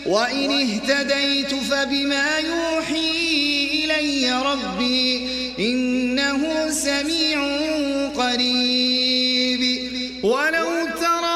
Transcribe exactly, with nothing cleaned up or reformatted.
وإن اهتديت فبما يوحي إلي ربي إنه سميع قريب. ولو